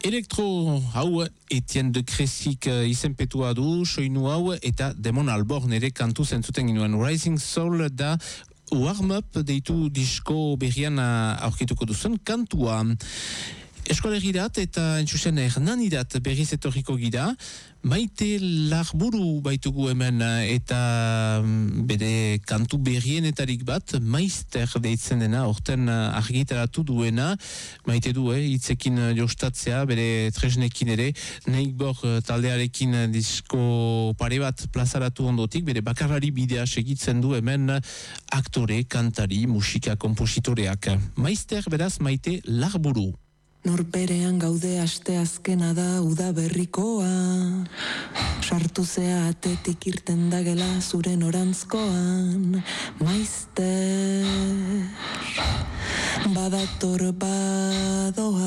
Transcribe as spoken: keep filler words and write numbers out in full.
Elektro hau Etienne de Cresik izenpetua du, soinu hau, eta Demon Alborn ere kantu zentzuten ginuen. Rising Soul da warm-up deitu disko berrian aurkituko duzuen kantua. Eskolegirat eta entzusen Hernanidat berriz etorriko gira. Maite Larburu baitugu hemen eta bere kantu berrienetarik bat, Maister deitzen dena, orten argitaratu duena. Maite du, eh, hitzekin jostatzea, bere tresnekin ere, Neikbor taldearekin disko pare bat plazaratu ondotik, bere bakarrari bidea segitzen du hemen aktore, kantari, musika, kompositoreak. Maister beraz Maite Larburu. Norberean gaude aste azkena da uda berrikoa, sartu zea atetik irten dagela zure norantzkoan. Maister, badator badoa,